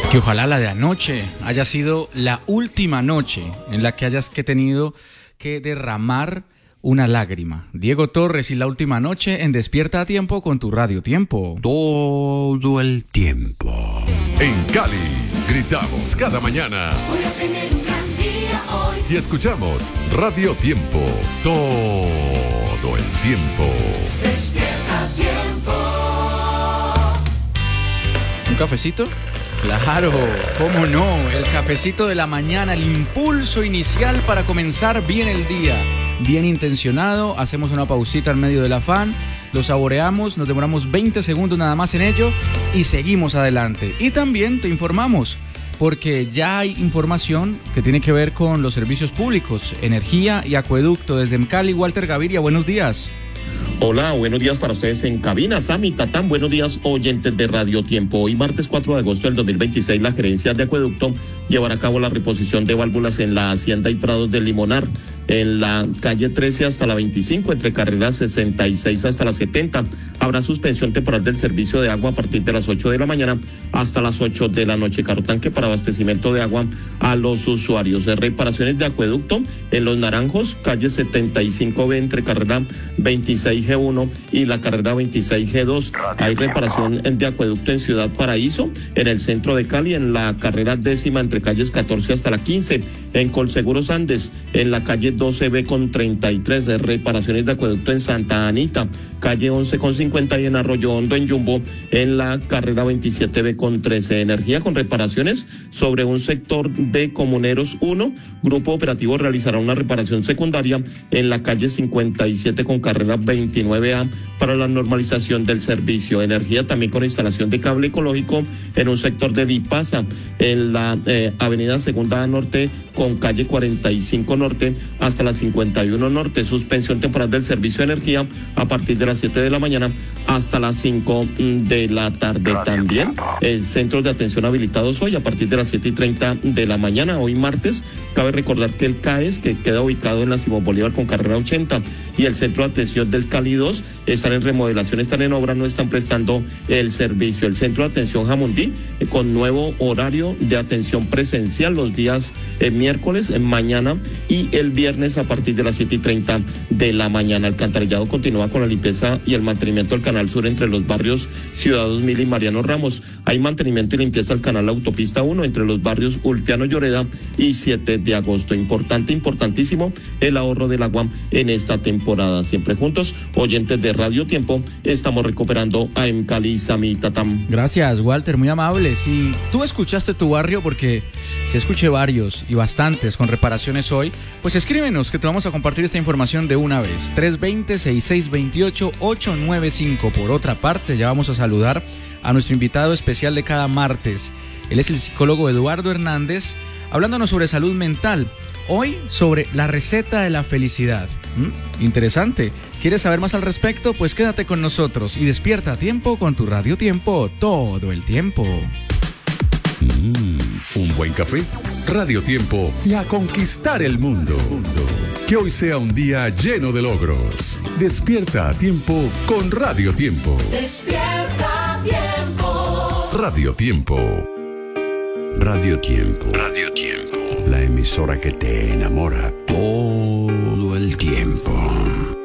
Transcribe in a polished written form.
Que ojalá la de anoche haya sido la última noche en la que hayas tenido que derramar una lágrima. Diego Torres y la última noche en Despierta a Tiempo con tu Radio Tiempo. Todo el tiempo. En Cali, gritamos cada mañana. Voy a tener un gran día hoy. Y escuchamos Radio Tiempo. Todo el tiempo. Despierta a Tiempo. ¿Un cafecito? Claro, cómo no, el cafecito de la mañana, el impulso inicial para comenzar bien el día. Bien intencionado, hacemos una pausita en medio del afán, lo saboreamos, nos demoramos 20 segundos nada más en ello y seguimos adelante. Y también te informamos, porque ya hay información que tiene que ver con los servicios públicos, energía y acueducto. Desde Cali, Walter Gaviria, buenos días. Hola, buenos días para ustedes en cabina. Sami, Tatán, buenos días, oyentes de Radio Tiempo. Hoy martes 4 de agosto del 2026, la Gerencia de Acueducto llevará a cabo la reposición de válvulas en la Hacienda y Prados del Limonar, en la calle 13 hasta la 25, entre carreras 66 hasta la 70. Habrá suspensión temporal del servicio de agua a partir de las 8 de la mañana hasta las 8 de la noche. Carro tanque para abastecimiento de agua a los usuarios. Reparaciones de acueducto en Los Naranjos, calle 75B, entre carrera 26G1 y la carrera 26G2. Hay reparación de acueducto en Ciudad Paraíso, en el centro de Cali, en la carrera 10ª, entre calles 14 hasta la 15. En Colseguros Andes, en la calle 12B con 33, de reparaciones de acueducto en Santa Anita, calle 11 con 50, y en Arroyo Hondo, en Yumbo, en la carrera 27B con 13. Energía con reparaciones sobre un sector de Comuneros 1. Grupo operativo realizará una reparación secundaria en la calle 57 con carrera 29A para la normalización del servicio. Energía también con instalación de cable ecológico en un sector de Vipasa, en la avenida Segunda Norte con calle 45 Norte hasta la 51 Norte. Suspensión temporal del servicio de energía a partir de las 7 de la mañana hasta las 5 de la tarde. También centros de atención habilitados hoy a partir de las 7:30 de la mañana. Hoy martes, cabe recordar que el CAES, que queda ubicado en la Simón Bolívar con carrera 80, y el centro de atención del Cali 2 están en remodelación, están en obra, no están prestando el servicio. El centro de atención Jamundí con nuevo horario de atención presencial los días miércoles, mañana y el viernes a partir de las 7:30 de la mañana. Alcantarillado continúa con la limpieza y el mantenimiento del Canal Sur entre los barrios Ciudad 2000 y Mariano Ramos. Hay mantenimiento y limpieza al canal Autopista 1 entre los barrios Ulpiano Lloreda y 7 de agosto. Importantísimo el ahorro del agua en esta temporada. Siempre juntos, oyentes de Radio Tiempo, estamos recuperando a Cali y Sami Tatam. Gracias, Walter, muy amable. Si tú escuchaste tu barrio, porque si escuché varios y bastantes con reparaciones hoy, pues escríbenos que te vamos a compartir esta información de una vez. 320-6628-895. Por otra parte, ya vamos a saludar a nuestro invitado especial de cada martes. Él es el psicólogo Eduardo Hernández, hablándonos sobre salud mental. Hoy sobre la receta de la felicidad. Interesante. ¿Quieres saber más al respecto? Pues quédate con nosotros y despierta a tiempo con tu Radio Tiempo todo el tiempo. Un buen café, Radio Tiempo y a conquistar el mundo. Que hoy sea un día lleno de logros. Despierta a tiempo con Radio Tiempo. Despierta a Tiempo. Radio Tiempo. Radio Tiempo. Radio Tiempo. La emisora que te enamora todo el tiempo.